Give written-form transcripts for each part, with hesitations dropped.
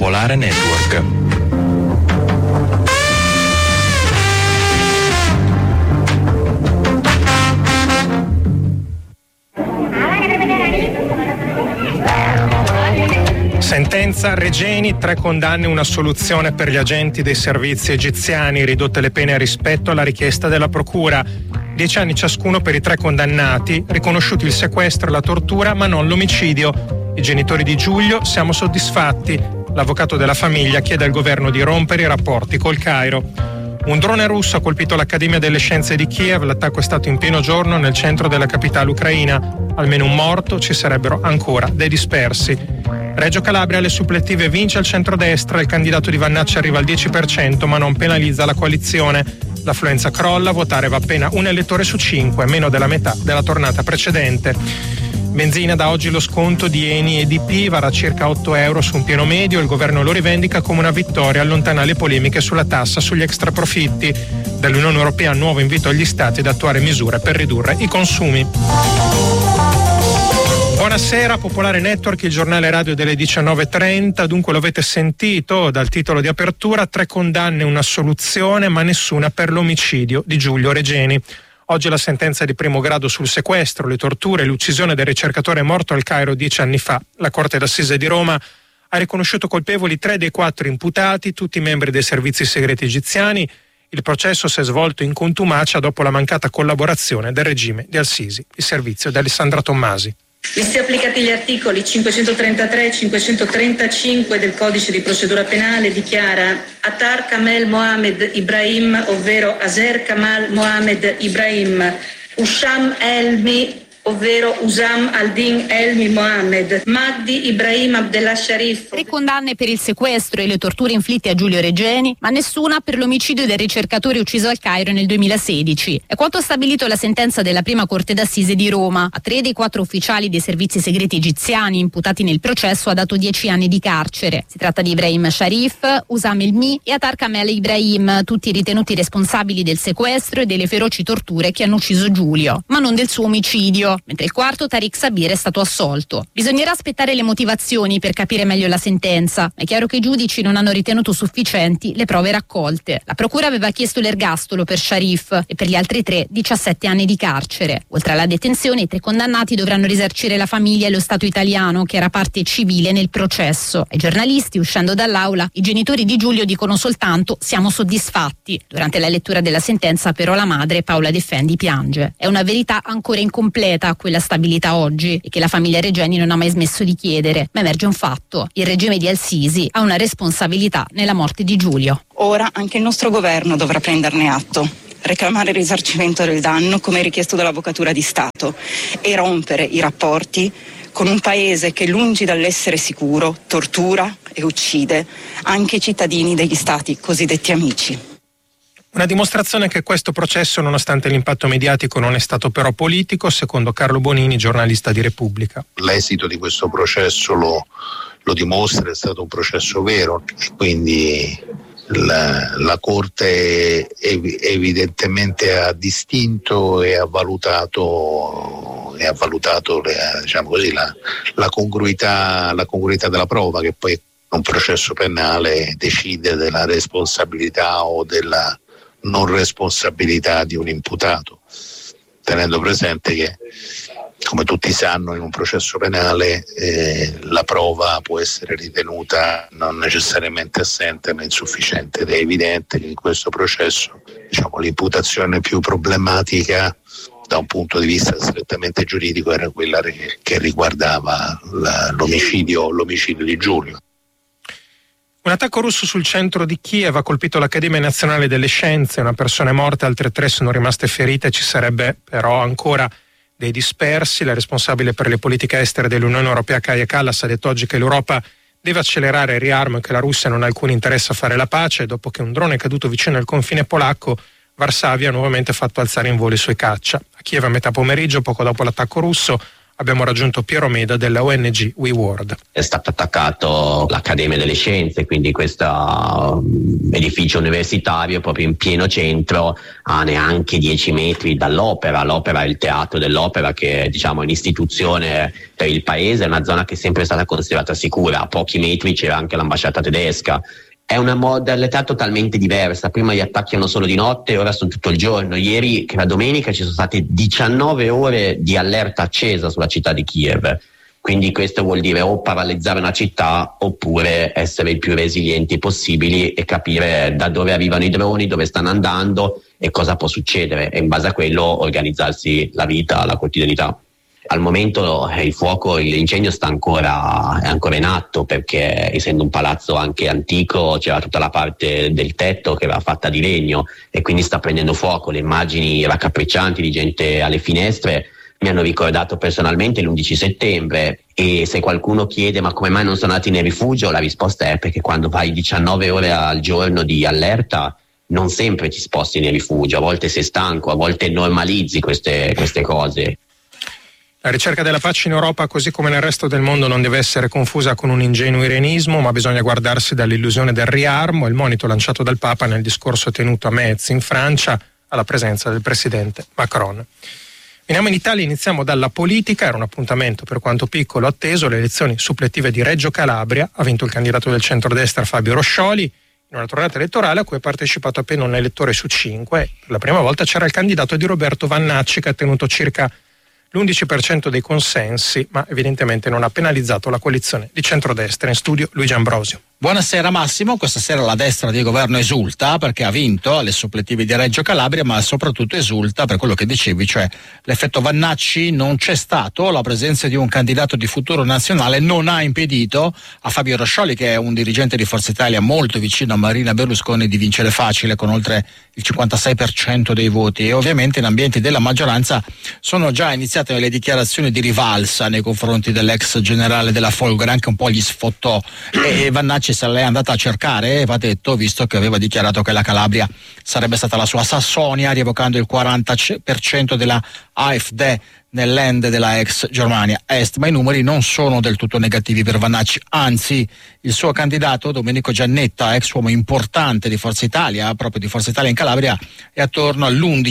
Popolare Network. Sentenza Regeni, 3 condanne, una assoluzione per gli agenti dei servizi egiziani, ridotte le pene rispetto alla richiesta della procura. 10 anni ciascuno per i 3 condannati, riconosciuti il sequestro e la tortura ma non l'omicidio. I genitori di Giulio: siamo soddisfatti. L'avvocato della famiglia chiede al governo di rompere i rapporti col Cairo. Un drone russo ha colpito l'Accademia delle Scienze di Kiev, l'attacco è stato in pieno giorno nel centro della capitale ucraina. Almeno un morto, ci sarebbero ancora dei dispersi. Reggio Calabria alle supplettive vince il centrodestra, il candidato di Vannacci arriva al 10% ma non penalizza la coalizione. L'affluenza crolla, votare va appena un elettore su 5, meno della metà della tornata precedente. Benzina, da oggi lo sconto di Eni e DP varrà circa 8 euro su un pieno medio, il governo lo rivendica come una vittoria, allontana le polemiche sulla tassa sugli extraprofitti. Dall'Unione Europea nuovo invito agli Stati ad attuare misure per ridurre i consumi. Buonasera, Popolare Network, il giornale radio delle 19.30. Dunque lo avete sentito dal titolo di apertura: 3 condanne, un'assoluzione, ma nessuna per l'omicidio di Giulio Regeni. Oggi la sentenza di primo grado sul sequestro, le torture e l'uccisione del ricercatore morto al Cairo 10 anni fa. La Corte d'Assise di Roma ha riconosciuto colpevoli 3 dei 4 imputati, tutti membri dei servizi segreti egiziani. Il processo si è svolto in contumacia dopo la mancata collaborazione del regime di Al-Sisi. Il servizio di Alessandra Tommasi. Visti applicati gli articoli 533 e 535 del Codice di procedura penale, dichiara Attar Kamel Mohamed Ibrahim, ovvero Azer Kamal Mohamed Ibrahim, Usham Elmi, ovvero Usam Aldin Elmi Mohamed, Magdi Ibrahim Abdellah Sharif. 3 condanne per il sequestro e le torture inflitte a Giulio Regeni, ma nessuna per l'omicidio del ricercatore ucciso al Cairo nel 2016. È quanto stabilito la sentenza della prima Corte d'Assise di Roma. A 3 dei 4 ufficiali dei servizi segreti egiziani imputati nel processo ha dato 10 anni di carcere. Si tratta di Ibrahim Sharif, Usam Elmi e Attar Kamel Ibrahim, tutti ritenuti responsabili del sequestro e delle feroci torture che hanno ucciso Giulio, ma non del suo omicidio. Mentre il quarto, Tariq Sabir, è stato assolto. Bisognerà aspettare le motivazioni per capire meglio la sentenza. È chiaro che i giudici non hanno ritenuto sufficienti le prove raccolte. La procura aveva chiesto l'ergastolo per Sharif e per gli altri 3 17 anni di carcere. Oltre alla detenzione, i 3 condannati dovranno risarcire la famiglia e lo Stato italiano, che era parte civile nel processo. Ai giornalisti, uscendo dall'aula, i genitori di Giulio dicono soltanto "siamo soddisfatti". Durante la lettura della sentenza, però, la madre, Paola Defendi, piange. È una verità ancora incompleta quella stabilita oggi e che la famiglia Regeni non ha mai smesso di chiedere, ma emerge un fatto: il regime di Al-Sisi ha una responsabilità nella morte di Giulio. Ora anche il nostro governo dovrà prenderne atto, reclamare il risarcimento del danno come richiesto dall'Avvocatura di Stato e rompere i rapporti con un paese che, lungi dall'essere sicuro, tortura e uccide anche i cittadini degli stati cosiddetti amici. Una dimostrazione che questo processo, nonostante l'impatto mediatico, non è stato però politico, secondo Carlo Bonini, giornalista di Repubblica. L'esito di questo processo lo dimostra, è stato un processo vero, quindi la Corte evidentemente ha distinto e ha valutato diciamo così, la congruità della prova, che poi un processo penale decide della responsabilità o della non responsabilità di un imputato, tenendo presente che, come tutti sanno, in un processo penale la prova può essere ritenuta non necessariamente assente ma insufficiente, ed è evidente che in questo processo, diciamo, l'imputazione più problematica da un punto di vista strettamente giuridico era quella che riguardava l'omicidio di Giulio. Un attacco russo sul centro di Kiev ha colpito l'Accademia Nazionale delle Scienze, una persona è morta, altre 3 sono rimaste ferite, ci sarebbe però ancora dei dispersi. La responsabile per le politiche estere dell'Unione Europea, Kaja Kallas, ha detto oggi che l'Europa deve accelerare il riarmo e che la Russia non ha alcun interesse a fare la pace. Dopo che un drone è caduto vicino al confine polacco, Varsavia ha nuovamente fatto alzare in volo i suoi caccia. A Kiev a metà pomeriggio, poco dopo l'attacco russo, Abbiamo raggiunto Piero Meda della ONG WeWorld. È stato attaccato l'Accademia delle Scienze, quindi questo edificio universitario proprio in pieno centro, a neanche 10 metri dall'Opera. L'Opera è il teatro dell'Opera, che diciamo è un'istituzione per il paese, è una zona che è sempre stata considerata sicura. A pochi metri c'era anche l'ambasciata tedesca. È una modalità totalmente diversa. Prima gli attacchi erano solo di notte, ora sono tutto il giorno. Ieri, che era domenica, ci sono state 19 ore di allerta accesa sulla città di Kiev. Quindi questo vuol dire o paralizzare una città oppure essere i più resilienti possibili e capire da dove arrivano i droni, dove stanno andando e cosa può succedere, e in base a quello organizzarsi la vita, la quotidianità. Al momento l'incendio è ancora in atto, perché essendo un palazzo anche antico c'era tutta la parte del tetto che era fatta di legno e quindi sta prendendo fuoco. Le immagini raccapriccianti di gente alle finestre mi hanno ricordato personalmente l'11 settembre, e se qualcuno chiede ma come mai non sono andati nel rifugio, la risposta è perché quando vai 19 ore al giorno di allerta non sempre ti sposti nel rifugio, a volte sei stanco, a volte normalizzi queste cose. La ricerca della pace in Europa, così come nel resto del mondo, non deve essere confusa con un ingenuo irenismo, ma bisogna guardarsi dall'illusione del riarmo. Il monito lanciato dal Papa nel discorso tenuto a Metz, in Francia, alla presenza del presidente Macron. Veniamo in Italia, iniziamo dalla politica. Era un appuntamento, per quanto piccolo, atteso. Le elezioni suppletive di Reggio Calabria. Ha vinto il candidato del centrodestra Fabio Roscioli in una tornata elettorale a cui ha partecipato appena un elettore su 5. Per la prima volta c'era il candidato di Roberto Vannacci, che ha ottenuto circa l'11% dei consensi, ma evidentemente non ha penalizzato la coalizione di centrodestra. In studio Luigi Ambrosio. Buonasera Massimo, questa sera la destra di governo esulta perché ha vinto alle suppletive di Reggio Calabria, ma soprattutto esulta per quello che dicevi, cioè l'effetto Vannacci. Non c'è stato, la presenza di un candidato di Futuro Nazionale non ha impedito a Fabio Roscioli, che è un dirigente di Forza Italia molto vicino a Marina Berlusconi, di vincere facile con oltre il 56% dei voti. E ovviamente in ambienti della maggioranza sono già iniziate le dichiarazioni di rivalsa nei confronti dell'ex generale della Folgore, anche un po' gli sfottò, e Vannacci se l'è andata a cercare, va detto, visto che aveva dichiarato che la Calabria sarebbe stata la sua Sassonia, rievocando il 40% della AfD nel land della ex Germania Est. Ma i numeri non sono del tutto negativi per Vannacci, anzi il suo candidato Domenico Giannetta, ex uomo importante di Forza Italia, proprio di Forza Italia in Calabria, è attorno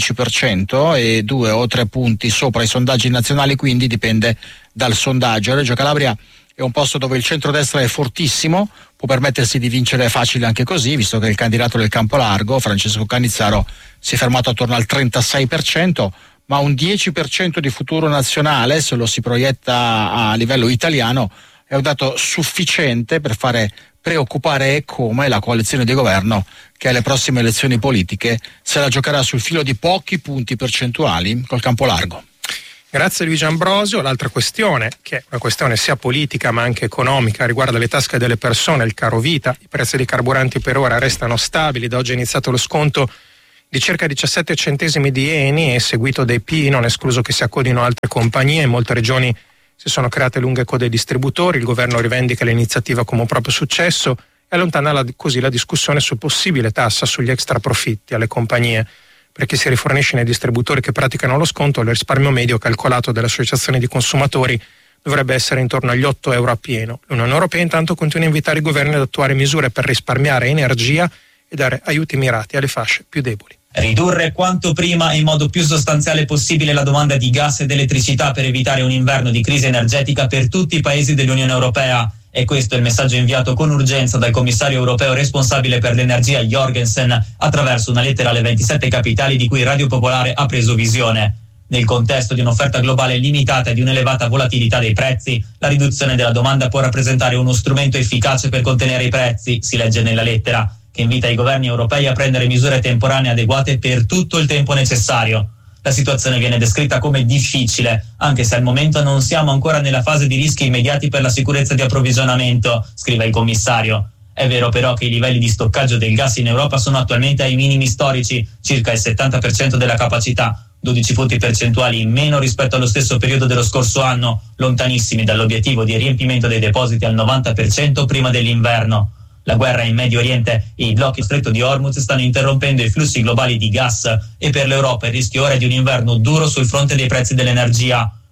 all'11% e 2 o 3 punti sopra i sondaggi nazionali, quindi dipende dal sondaggio. Reggio Calabria è un posto dove il centrodestra è fortissimo, può permettersi di vincere facile anche così, visto che il candidato del Campolargo, Francesco Cannizzaro, si è fermato attorno al 36%, ma un 10% di Futuro Nazionale, se lo si proietta a livello italiano, è un dato sufficiente per fare preoccupare come la coalizione di governo, che alle prossime elezioni politiche se la giocherà sul filo di pochi punti percentuali col Campolargo. Grazie Luigi Ambrosio. L'altra questione, che è una questione sia politica ma anche economica, riguarda le tasche delle persone, il caro vita. I prezzi dei carburanti per ora restano stabili. Da oggi è iniziato lo sconto di circa 17 centesimi di Eni, e seguito dai P, non è escluso che si accodino altre compagnie. In molte regioni si sono create lunghe code ai distributori. Il governo rivendica l'iniziativa come un proprio successo e allontana così la discussione su possibile tassa sugli extra profitti alle compagnie. Per chi si rifornisce nei distributori che praticano lo sconto, il risparmio medio calcolato dalle associazioni di consumatori dovrebbe essere intorno agli 8 euro a pieno. L'Unione Europea intanto continua a invitare i governi ad attuare misure per risparmiare energia e dare aiuti mirati alle fasce più deboli. Ridurre quanto prima e in modo più sostanziale possibile la domanda di gas ed elettricità per evitare un inverno di crisi energetica per tutti i paesi dell'Unione Europea. E questo è il messaggio inviato con urgenza dal commissario europeo responsabile per l'energia Jorgensen attraverso una lettera alle 27 capitali di cui Radio Popolare ha preso visione. Nel contesto di un'offerta globale limitata e di un'elevata volatilità dei prezzi, la riduzione della domanda può rappresentare uno strumento efficace per contenere i prezzi, si legge nella lettera, che invita i governi europei a prendere misure temporanee adeguate per tutto il tempo necessario. La situazione viene descritta come difficile, anche se al momento non siamo ancora nella fase di rischi immediati per la sicurezza di approvvigionamento, scrive il commissario. È vero però che i livelli di stoccaggio del gas in Europa sono attualmente ai minimi storici, circa il 70% della capacità, 12 punti percentuali in meno rispetto allo stesso periodo dello scorso anno, lontanissimi dall'obiettivo di riempimento dei depositi al 90% prima dell'inverno. La guerra in Medio Oriente e i blocchi stretto di Hormuz stanno interrompendo i flussi globali di gas e per l'Europa il rischio ora è di un inverno duro sul fronte dei prezzi dell'energia.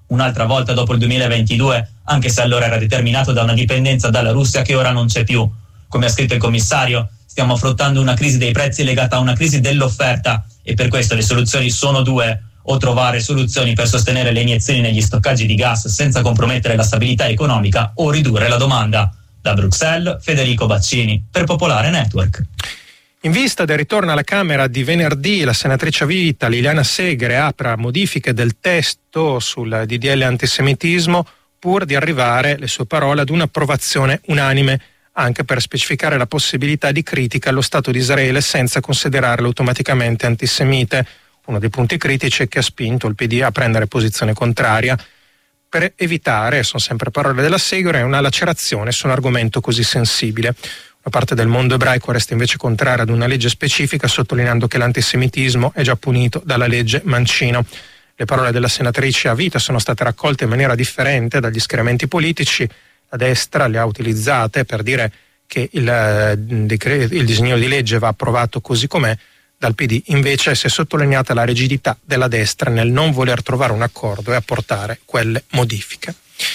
un'altra volta dopo il 2022, anche se allora era determinato da una dipendenza dalla Russia che ora non c'è più. Come ha scritto il commissario, stiamo affrontando una crisi dei prezzi legata a una crisi dell'offerta e per questo le soluzioni sono due: o trovare soluzioni per sostenere le iniezioni negli stoccaggi di gas senza compromettere la stabilità economica, o ridurre la domanda. Da Bruxelles, Federico Baccini, per Popolare Network. In vista del ritorno alla Camera di venerdì, la senatrice a vita Liliana Segre apre a modifiche del testo sul DDL antisemitismo pur di arrivare, le sue parole, ad un'approvazione unanime, anche per specificare la possibilità di critica allo Stato di Israele senza considerarlo automaticamente antisemite. Uno dei punti critici che ha spinto il PD a prendere posizione contraria per evitare, sono sempre parole della Segre, una lacerazione su un argomento così sensibile. Una parte del mondo ebraico resta invece contraria ad una legge specifica, sottolineando che l'antisemitismo è già punito dalla legge Mancino. Le parole della senatrice a vita sono state raccolte in maniera differente dagli schieramenti politici. La destra le ha utilizzate per dire che il disegno di legge va approvato così com'è. Dal PD invece si è sottolineata la rigidità della destra nel non voler trovare un accordo e apportare quelle modifiche.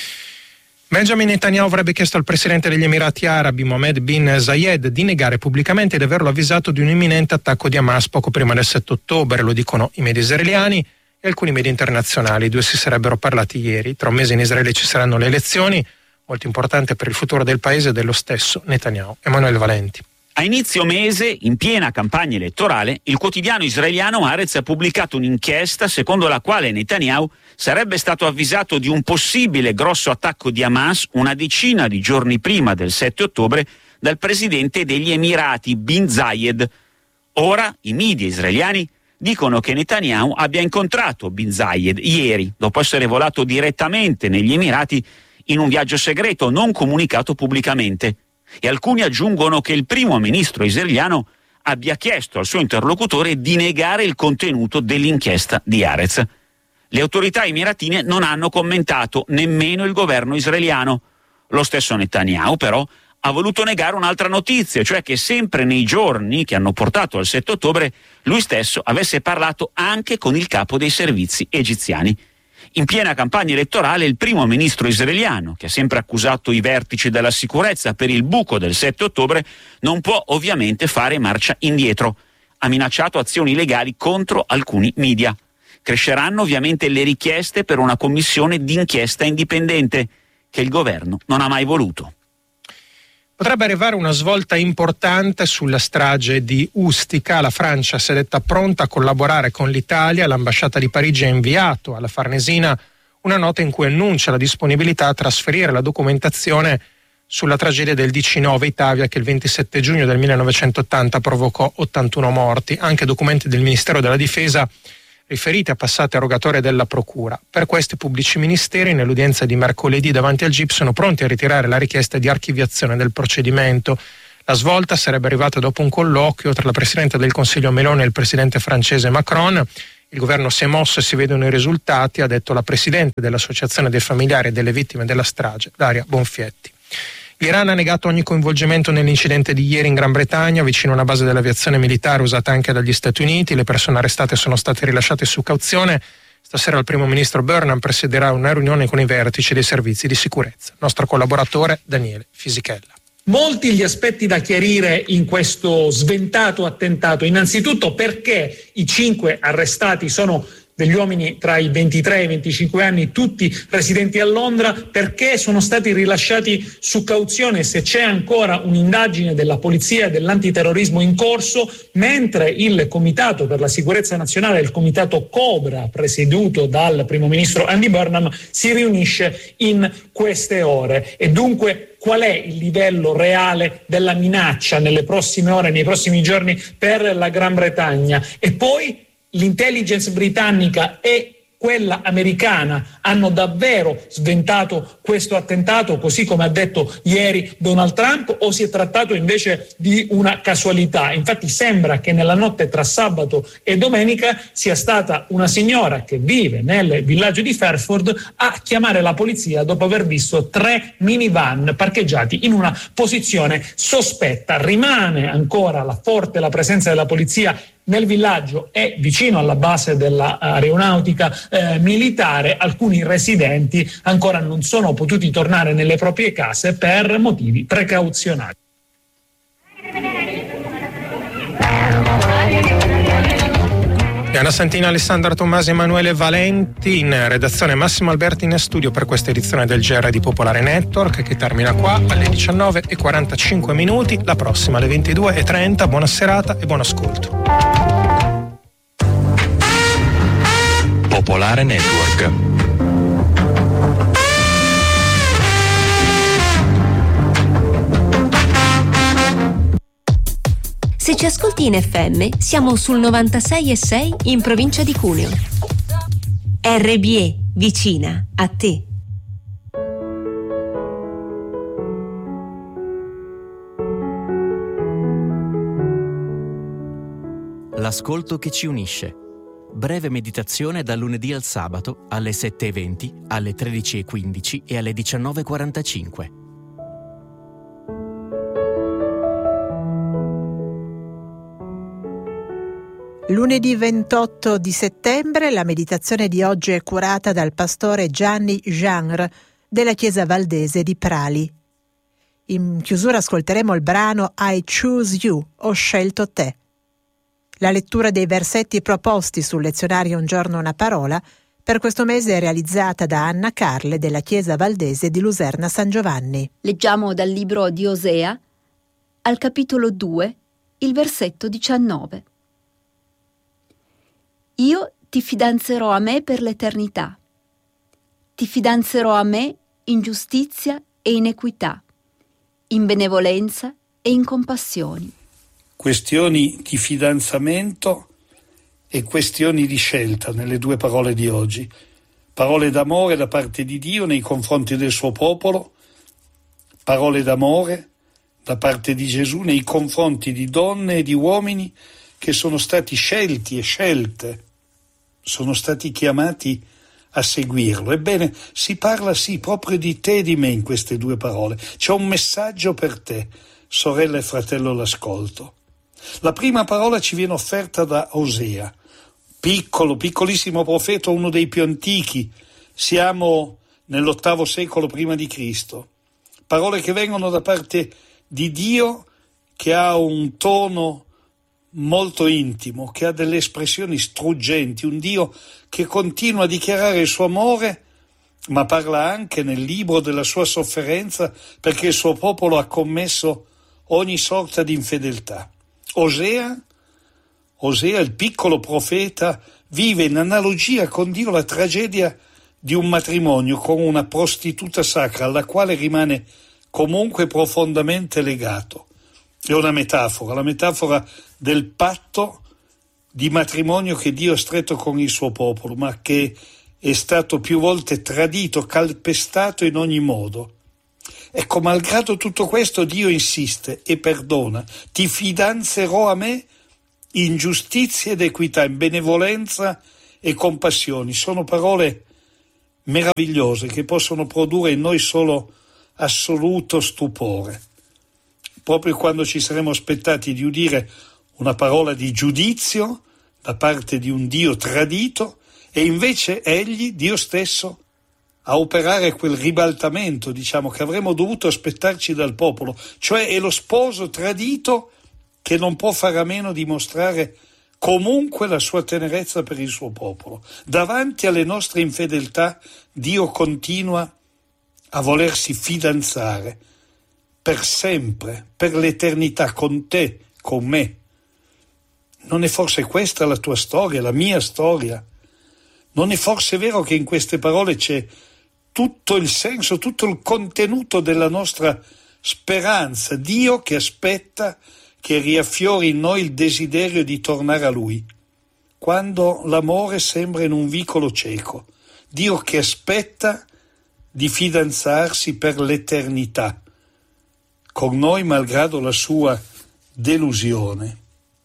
Benjamin Netanyahu avrebbe chiesto al presidente degli Emirati Arabi Mohammed bin Zayed di negare pubblicamente di averlo avvisato di un imminente attacco di Hamas poco prima del 7 ottobre, lo dicono i media israeliani e alcuni media internazionali. I due si sarebbero parlati ieri. Tra un mese in Israele ci saranno le elezioni, molto importante per il futuro del paese e dello stesso Netanyahu. Emanuele Valenti. A inizio mese, in piena campagna elettorale, il quotidiano israeliano Haaretz ha pubblicato un'inchiesta secondo la quale Netanyahu sarebbe stato avvisato di un possibile grosso attacco di Hamas una decina di giorni prima del 7 ottobre dal presidente degli Emirati bin Zayed. Ora i media israeliani dicono che Netanyahu abbia incontrato bin Zayed ieri, dopo essere volato direttamente negli Emirati in un viaggio segreto non comunicato pubblicamente. E alcuni aggiungono che il primo ministro israeliano abbia chiesto al suo interlocutore di negare il contenuto dell'inchiesta di Haaretz. Le autorità emiratine non hanno commentato, nemmeno il governo israeliano. Lo stesso Netanyahu, però, ha voluto negare un'altra notizia, cioè che sempre nei giorni che hanno portato al 7 ottobre lui stesso avesse parlato anche con il capo dei servizi egiziani. In piena campagna elettorale il primo ministro israeliano, che ha sempre accusato i vertici della sicurezza per il buco del 7 ottobre, non può ovviamente fare marcia indietro. Ha minacciato azioni legali contro alcuni media. Cresceranno ovviamente le richieste per una commissione d'inchiesta indipendente, che il governo non ha mai voluto. Potrebbe arrivare una svolta importante sulla strage di Ustica. La Francia si è detta pronta a collaborare con l'Italia. L'ambasciata di Parigi ha inviato alla Farnesina una nota in cui annuncia la disponibilità a trasferire la documentazione sulla tragedia del DC-9 Italia che il 27 giugno del 1980 provocò 81 morti. Anche documenti del Ministero della Difesa riferiti a passate rogatorie della Procura. Per questi pubblici ministeri, nell'udienza di mercoledì davanti al GIP, sono pronti a ritirare la richiesta di archiviazione del procedimento. La svolta sarebbe arrivata dopo un colloquio tra la Presidente del Consiglio Meloni e il Presidente francese Macron. Il governo si è mosso e si vedono i risultati, ha detto la Presidente dell'Associazione dei familiari delle vittime della strage, Daria Bonfietti. L'Iran ha negato ogni coinvolgimento nell'incidente di ieri in Gran Bretagna, vicino a una base dell'aviazione militare usata anche dagli Stati Uniti. Le persone arrestate sono state rilasciate su cauzione. Stasera il primo ministro Burnham presiederà una riunione con i vertici dei servizi di sicurezza. Il nostro collaboratore Daniele Fisichella. Molti gli aspetti da chiarire in questo sventato attentato. Innanzitutto perché i 5 arrestati sono degli uomini tra i 23 e i 25 anni, tutti residenti a Londra, perché sono stati rilasciati su cauzione, se c'è ancora un'indagine della polizia e dell'antiterrorismo in corso, mentre il Comitato per la Sicurezza Nazionale, il Comitato Cobra, presieduto dal primo ministro Andy Burnham, si riunisce in queste ore. E dunque qual è il livello reale della minaccia nelle prossime ore, nei prossimi giorni per la Gran Bretagna? E poi l'intelligence britannica e quella americana hanno davvero sventato questo attentato, così come ha detto ieri Donald Trump, o si è trattato invece di una casualità? Infatti sembra che nella notte tra sabato e domenica sia stata una signora che vive nel villaggio di Fairford a chiamare la polizia dopo aver visto 3 minivan parcheggiati in una posizione sospetta. Rimane ancora forte la presenza della polizia nel villaggio e vicino alla base dell'aeronautica militare alcuni residenti ancora non sono potuti tornare nelle proprie case per motivi precauzionali. Diana Santina, Alessandra Tommasi, Emanuele Valenti in redazione, Massimo Alberti in studio per questa edizione del GR di Popolare Network che termina qua alle 19:45. La prossima alle 22:30. Buona serata e buon ascolto. Popolare Network. Se ci ascolti in FM, siamo sul 96,6 in provincia di Cuneo. RBE, vicina a te. L'ascolto che ci unisce. Breve meditazione dal lunedì al sabato alle 7:20, alle 13:15 e alle 19:45. Lunedì 28 di settembre la meditazione di oggi è curata dal pastore Gianni Genre della chiesa valdese di Prali. In chiusura ascolteremo il brano I Choose You, ho scelto te. La lettura dei versetti proposti sul lezionario Un giorno una parola per questo mese è realizzata da Anna Carle della chiesa valdese di Luserna San Giovanni. Leggiamo dal libro di Osea, al capitolo 2, il versetto 19. Io ti fidanzerò a me per l'eternità. Ti fidanzerò a me in giustizia e in equità, in benevolenza e in compassioni. Questioni di fidanzamento e questioni di scelta nelle due parole di oggi. Parole d'amore da parte di Dio nei confronti del suo popolo, parole d'amore da parte di Gesù nei confronti di donne e di uomini che sono stati scelti e scelte, sono stati chiamati a seguirlo. Ebbene, si parla sì proprio di te e di me in queste due parole. C'è un messaggio per te, sorella e fratello all'ascolto. La prima parola ci viene offerta da Osea, piccolissimo profeta, uno dei più antichi. Siamo nell'8° secolo prima di Cristo. Parole che vengono da parte di Dio, che ha un tono molto intimo, che ha delle espressioni struggenti, un Dio che continua a dichiarare il suo amore, ma parla anche nel libro della sua sofferenza perché il suo popolo ha commesso ogni sorta di infedeltà. Osea, il piccolo profeta, vive in analogia con Dio la tragedia di un matrimonio con una prostituta sacra alla quale rimane comunque profondamente legato. È una metafora, la metafora del patto di matrimonio che Dio ha stretto con il suo popolo, ma che è stato più volte tradito, calpestato in ogni modo. Ecco, malgrado tutto questo, Dio insiste e perdona. Ti fidanzerò a me in giustizia ed equità, in benevolenza e compassioni. Sono parole meravigliose che possono produrre in noi solo assoluto stupore. Proprio quando ci saremmo aspettati di udire una parola di giudizio da parte di un Dio tradito, e invece Egli, Dio stesso, a operare quel ribaltamento, che avremmo dovuto aspettarci dal popolo, cioè è lo sposo tradito che non può fare a meno di mostrare comunque la sua tenerezza per il suo popolo. Davanti alle nostre infedeltà, Dio continua a volersi fidanzare per sempre, per l'eternità, con te, con me. Non è forse questa la tua storia, la mia storia? Non è forse vero che in queste parole c'è tutto il senso, tutto il contenuto della nostra speranza? Dio che aspetta che riaffiori in noi il desiderio di tornare a Lui, quando l'amore sembra in un vicolo cieco. Dio che aspetta di fidanzarsi per l'eternità con noi malgrado la sua delusione.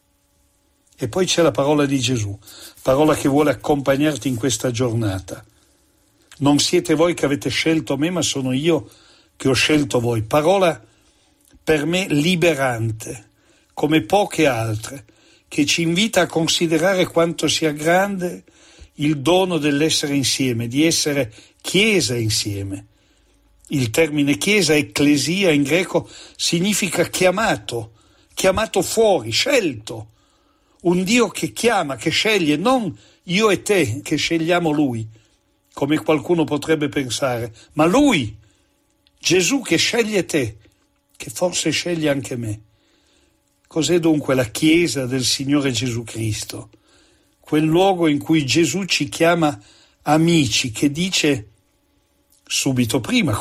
E poi c'è la parola di Gesù, parola che vuole accompagnarti in questa giornata. Non siete voi che avete scelto me, ma sono io che ho scelto voi. Parola per me liberante, come poche altre, che ci invita a considerare quanto sia grande il dono dell'essere insieme, di essere chiesa insieme. Il termine chiesa, ecclesia in greco, significa chiamato fuori, scelto. Un Dio che chiama, che sceglie, non io e te che scegliamo Lui, come qualcuno potrebbe pensare, ma Lui, Gesù che sceglie te, che forse sceglie anche me. Cos'è dunque la Chiesa del Signore Gesù Cristo? Quel luogo in cui Gesù ci chiama amici, che dice subito prima,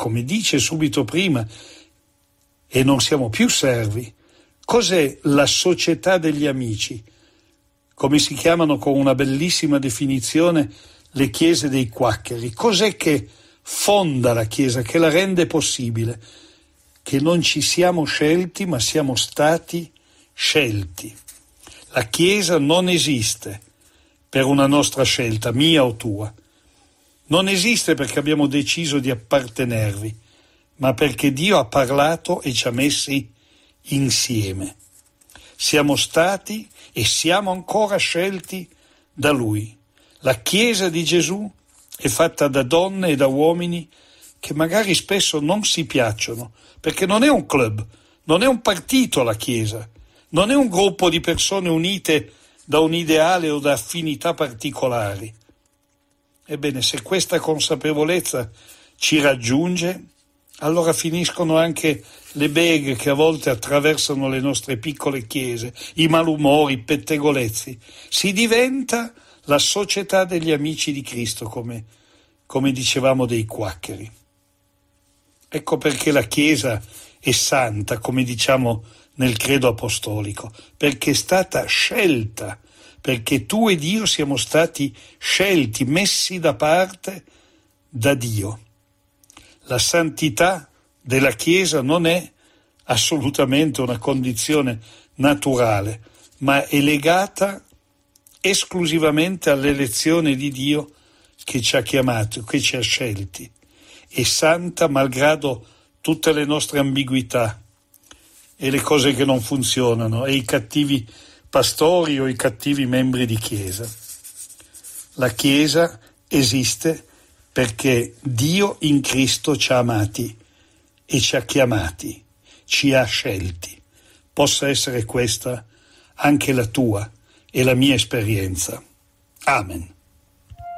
e non siamo più servi. Cos'è la società degli amici? Come si chiamano con una bellissima definizione le chiese dei quaccheri. Cos'è che fonda la Chiesa, che la rende possibile? Che non ci siamo scelti, ma siamo stati scelti. La Chiesa non esiste per una nostra scelta, mia o tua. Non esiste perché abbiamo deciso di appartenervi, ma perché Dio ha parlato e ci ha messi insieme. Siamo stati e siamo ancora scelti da Lui. La Chiesa di Gesù è fatta da donne e da uomini che magari spesso non si piacciono, perché non è un club, non è un partito la Chiesa, non è un gruppo di persone unite da un ideale o da affinità particolari. Ebbene, se questa consapevolezza ci raggiunge, allora finiscono anche le beghe che a volte attraversano le nostre piccole chiese, i malumori, i pettegolezzi. Si diventa la società degli amici di Cristo, come dicevamo dei quaccheri. Ecco perché la Chiesa è santa, come diciamo nel credo apostolico, perché è stata scelta, perché tu ed io siamo stati scelti, messi da parte da Dio. La santità della Chiesa non è assolutamente una condizione naturale, ma è legata esclusivamente all'elezione di Dio che ci ha chiamato, che ci ha scelti. È santa malgrado tutte le nostre ambiguità e le cose che non funzionano e i cattivi pastori o i cattivi membri di Chiesa. La Chiesa esiste perché Dio in Cristo ci ha amati e ci ha chiamati, ci ha scelti. Possa essere questa anche la tua e la mia esperienza. Amen.